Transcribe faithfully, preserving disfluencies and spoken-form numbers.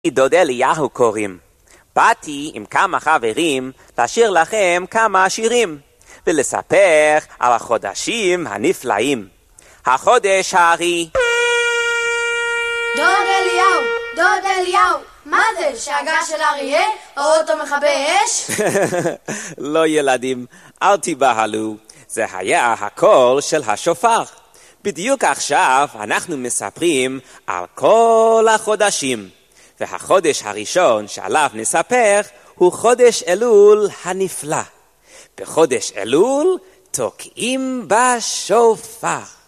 דוד אליהו קוראים. באתי עם כמה חברים לשיר לכם כמה שירים ולספר על החודשים הנפלאים. החודש הארי. דוד אליהו, דוד אליהו, מה זה? שאגה של אריה? או אותו מכבי אש? לא ילדים, אל תיבהלו. זה היה הקול של השופר. בדיוק עכשיו אנחנו מספרים על כל החודשים. והחודש הראשון שעליו נספר הוא חודש אלול הנפלא. בחודש אלול תוקעים בשופר.